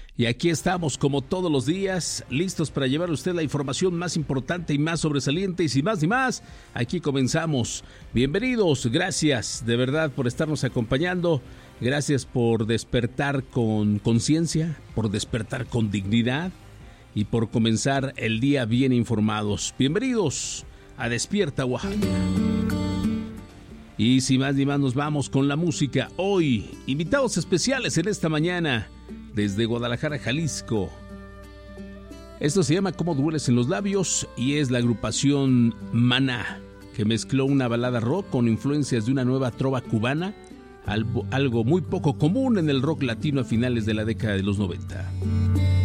Y aquí estamos como todos los días, listos para llevar a usted la información más importante y más sobresaliente. Y sin más ni más, aquí comenzamos. Bienvenidos, gracias de verdad por estarnos acompañando. Gracias por despertar con conciencia, por despertar con dignidad y por comenzar el día bien informados. Bienvenidos a Despierta Oaxaca. Y sin más ni más nos vamos con la música. Hoy, invitados especiales en esta mañana desde Guadalajara, Jalisco. Esto se llama Cómo dueles en los labios y es la agrupación Maná, que mezcló una balada rock con influencias de una nueva trova cubana, algo muy poco común en el rock latino a finales de la década de los 90.